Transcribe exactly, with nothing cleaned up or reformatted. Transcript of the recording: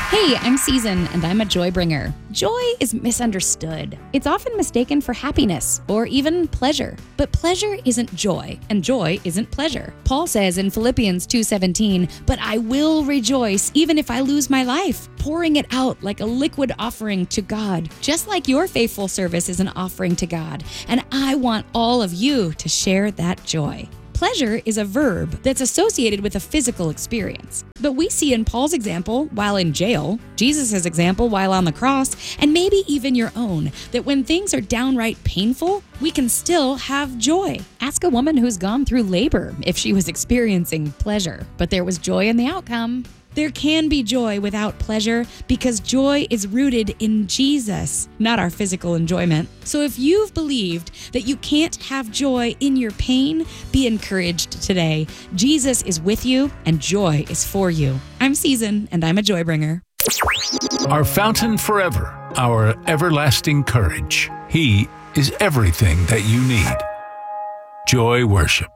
Hey, I'm Season, and I'm a joy bringer. Joy is misunderstood. It's often mistaken for happiness or even pleasure. But pleasure isn't joy, and joy isn't pleasure. Paul says in Philippians two seventeen, "But I will rejoice even if I lose my life, pouring it out like a liquid offering to God." Just like your faithful service is an offering to God, and I want all of you to share that joy. Pleasure is a verb that's associated with a physical experience. But we see in Paul's example while in jail, Jesus' example while on the cross, and maybe even your own, that when things are downright painful, we can still have joy. Ask a woman who's gone through labor if she was experiencing pleasure, but there was joy in the outcome. There can be joy without pleasure because joy is rooted in Jesus, not our physical enjoyment. So if you've believed that you can't have joy in your pain, be encouraged today. Jesus is with you and joy is for you. I'm Season and I'm a joy bringer. Our fountain forever, our everlasting courage. He is everything that you need. Joy Worship.